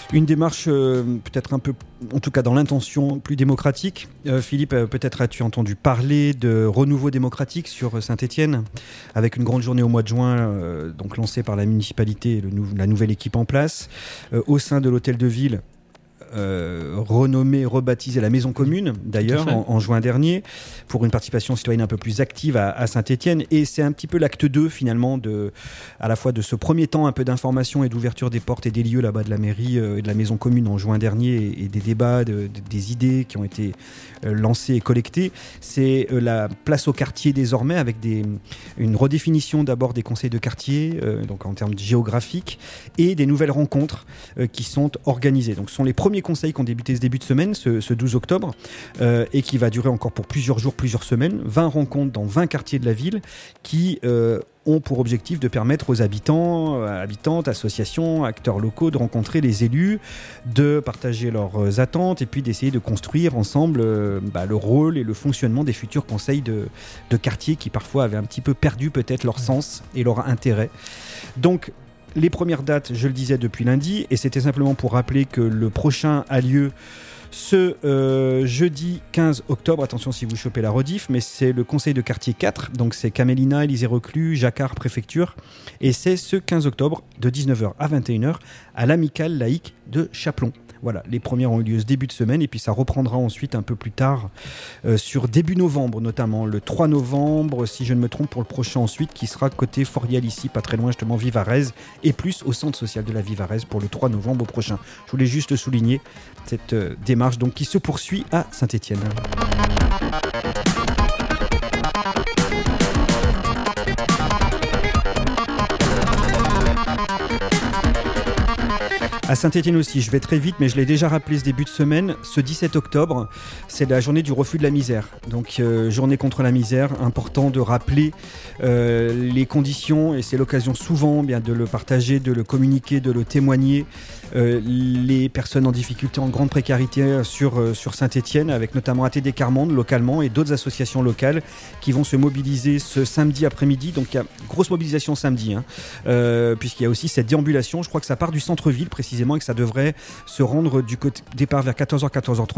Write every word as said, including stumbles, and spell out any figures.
Une démarche euh, peut-être un peu, en tout cas dans l'intention, plus démocratique. Euh, Philippe, euh, peut-être as-tu entendu parler de renouveau démocratique sur Saint-Étienne, avec une grande journée au mois de juin, euh, donc lancée par la municipalité et le nou- la nouvelle équipe en place, euh, au sein de l'hôtel de ville. Euh, renommée, rebaptisée la Maison Commune, d'ailleurs, en, en juin dernier, pour une participation citoyenne un peu plus active à, à Saint-Étienne. Et c'est un petit peu l'acte deux, finalement, de, à la fois de ce premier temps un peu d'information et d'ouverture des portes et des lieux là-bas de la mairie euh, et de la Maison Commune en juin dernier, et, et des débats, de, de, des idées qui ont été euh, lancées et collectées. C'est euh, la place au quartier désormais, avec des, une redéfinition d'abord des conseils de quartier, euh, donc en termes géographiques, et des nouvelles rencontres euh, qui sont organisées. Donc ce sont les premiers conseils qui ont débuté ce début de semaine, ce, ce douze octobre, euh, et qui va durer encore pour plusieurs jours, plusieurs semaines. vingt rencontres dans vingt quartiers de la ville qui euh, ont pour objectif de permettre aux habitants, euh, habitantes, associations, acteurs locaux de rencontrer les élus, de partager leurs attentes et puis d'essayer de construire ensemble euh, bah, le rôle et le fonctionnement des futurs conseils de, de quartier qui parfois avaient un petit peu perdu peut-être leur sens et leur intérêt. Donc, les premières dates, je le disais depuis lundi, et c'était simplement pour rappeler que le prochain a lieu ce euh, jeudi quinze octobre. Attention si vous chopez la rediff, mais c'est le conseil de quartier quatre, donc c'est Camélina, Élysée-Reclus, Jacquard, préfecture, et c'est ce quinze octobre de dix-neuf heures à vingt et une heures à l'amicale laïque de Chapelon. Voilà, les premières ont eu lieu ce début de semaine et puis ça reprendra ensuite un peu plus tard euh, sur début novembre, notamment le trois novembre, si je ne me trompe, pour le prochain ensuite, qui sera côté Forial ici, pas très loin justement, Vivarez, et plus au centre social de la Vivarez pour le trois novembre prochain. Je voulais juste souligner cette euh, démarche donc qui se poursuit à Saint-Étienne. À Saint-Étienne aussi, je vais très vite, mais je l'ai déjà rappelé ce début de semaine, ce dix-sept octobre, c'est la journée du refus de la misère. Donc, euh, journée contre la misère, important de rappeler euh, les conditions, et c'est l'occasion souvent bien, de le partager, de le communiquer, de le témoigner. Euh, les personnes en difficulté, en grande précarité sur, euh, sur Saint-Étienne, avec notamment A T D Carmonde localement et d'autres associations locales qui vont se mobiliser ce samedi après-midi. Donc, il y a grosse mobilisation samedi, hein, euh, puisqu'il y a aussi cette déambulation. Je crois que ça part du centre-ville précisément et que ça devrait se rendre du côté départ vers quatorze heures, quatorze heures trente